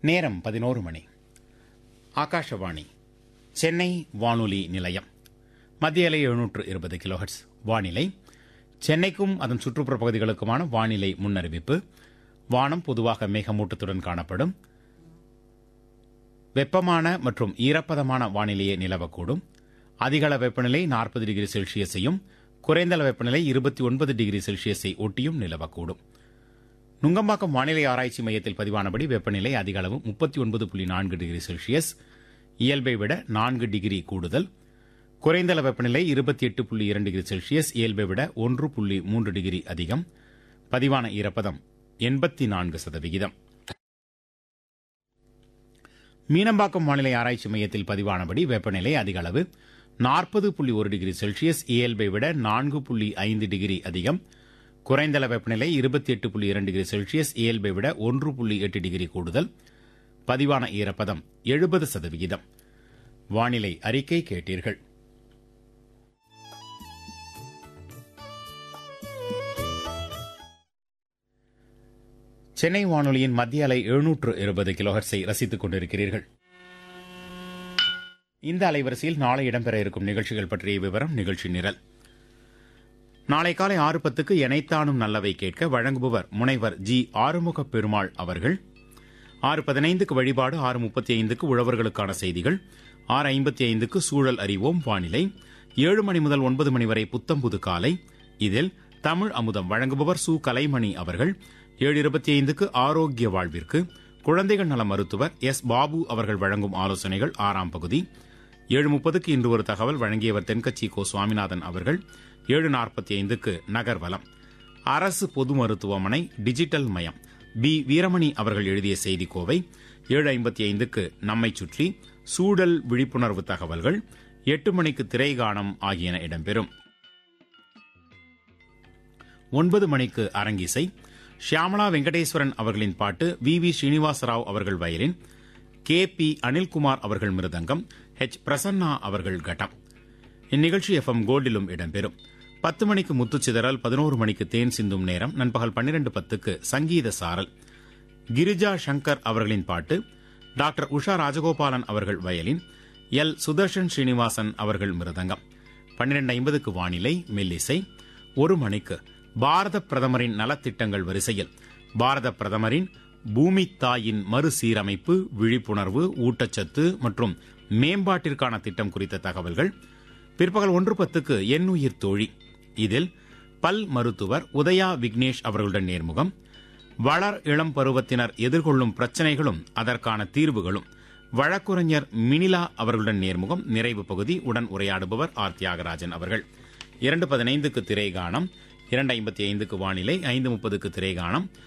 நேரம் 11 மணி. ஆகாஷவாணி, சென்னை வானொலி நிலையம். மத்திய அலை 720 கிலோஹெர்ட்ஸ். வானிலை. சென்னைக்கும் அதன் சுற்றுப்புற பகுதிகளுக்குமான வானிலை முன்னறிவிப்பு. வானம் பொதுவாக மேகமூட்டத்துடன் காணப்படும். வெப்பமான மற்றும் ஈரப்பதமான வானிலையே நிலவக்கூடும். அதிகள வெப்பநிலை 40 டிகிரி செல்சியஸையும் குறைந்தள வெப்பநிலை 29 டிகிரி செல்சியஸை ஒட்டியும் நிலவக்கூடும். நுங்கம்பாக்கம் வானிலை ஆராய்ச்சி மையத்தில் பதிவானபடி வெப்பநிலை அதிக அளவு 39.4 டிகிரி செல்சியஸ், இயல்பை விட 4 டிகிரி கூடுதல். குறைந்தள வெப்பநிலை 28.2 டிகிரி செல்சியஸ், இயல்பை விட 1.3 டிகிரி அதிகம். பதிவான ஈரப்பதம் 84%. மீனம்பாக்கம் வானிலை ஆராய்ச்சி மையத்தில் பதிவானபடி வெப்பநிலை அதிக அளவு 40.1 டிகிரி செல்சியஸ், இயல்பை விட 4.5 டிகிரி அதிகம். குறைந்தள வெப்பநிலை 28.2 டிகிரி செல்சியஸ், இயல்பை விட 1.8 டிகிரி கூடுதல். பதிவான ஈரப்பதம் 70%. வானிலை அறிக்கை கேட்டீர்கள். சென்னை வானொலியின் மத்திய அலை 720 கிலோஹெர்ட்ஸை ரசித்துக் கொண்டிருக்கிறீர்கள். இந்த அலைவரிசையில் நாளை இடம்பெற இருக்கும் நிகழ்ச்சிகள் பற்றிய விவரம், நிகழ்ச்சி நிரல். நாளை காலை 6:10 எனைத்தானும் நல்லவை கேட்க வழங்குபவர் முனைவர் ஜி. ஆறுமுக பெருமாள் அவர்கள். 6:15 வழிபாடு, 6:35 உழவர்களுக்கான செய்திகள், 6:55 சூழல் அறிவோம் வானிலை, 7 மணி முதல் 9 மணி வரை புத்தம்புது காலை. இதில் தமிழ் அமுதம் வழங்குபவர் சு. கலைமணி அவர்கள். 7:25 ஆரோக்கிய வாழ்விற்கு குழந்தைகள் நல மருத்துவர் எஸ். பாபு அவர்கள் வழங்கும் ஆலோசனைகள் 6ஆம் பகுதி. 7:30 இன்று ஒரு தகவல் வழங்கியவர் தென்கட்சி கோ. சுவாமிநாதன் அவர்கள். 7:45 நகர்வலம், அரசு பொது மருத்துவமனை டிஜிட்டல் மயம், பி. வீரமணி அவர்கள் எழுதிய செய்தி கோவை. 7:55 நம்மை சுற்றி சூழல் விழிப்புணர்வு தகவல்கள். 8 மணிக்கு திரைகானம் ஆகியன இடம்பெறும். 9 மணிக்கு அரங்கிசை. ஷியாமலா வெங்கடேஸ்வரன் அவர்களின் பாட்டு, வி. வி. ஸ்ரீனிவாசராவ் அவர்கள் வயலின், கே. பி. அனில்குமார் அவர்கள் மிருதங்கம், எச். பிரசன்னா அவர்கள் கட்டம். இந்நிகழ்ச்சி எஃப்எம் கோல்டிலும் இடம்பெறும். 10 மணிக்கு முத்துச்சிதறல், 11 மணிக்கு தேன் சிந்தும் நேரம். நண்பகல் 12:10 சங்கீத சாரல். கிரிஜா சங்கர் அவர்களின் பாட்டு, டாக்டர் உஷா ராஜகோபாலன் அவர்கள் வயலின், எல். சுதர்ஷன் ஸ்ரீனிவாசன் அவர்கள் மிருதங்கம். 12:50 வானிலை மெல்லிசை. 1 மணிக்கு பாரத பிரதமரின் நலத்திட்டங்கள் வரிசையில் பாரத பிரதமரின் பூமி தாயின் மறுசீரமைப்பு, விழிப்புணர்வு, ஊட்டச்சத்து மற்றும் மேம்பாட்டிற்கான திட்டம் குறித்த தகவல்கள். பிற்பகல் 1:10 எண்ணுயிர் தோழி. இதில் பல் மருத்துவர் உதயா விக்னேஷ் அவர்களுடன் நேர்முகம். வளர் இளம் பருவத்தினர் எதிர்கொள்ளும் பிரச்சினைகளும் அதற்கான தீர்வுகளும், வழக்குரைஞர் மினிலா அவர்களுடன் நேர்முகம். நிறைவு பகுதி. உடன் உரையாடுபவர் ஆர். தியாகராஜன் அவர்கள். 2:15 திரைகானம், 2:55 வானிலை, 5:30 திரைகானம்,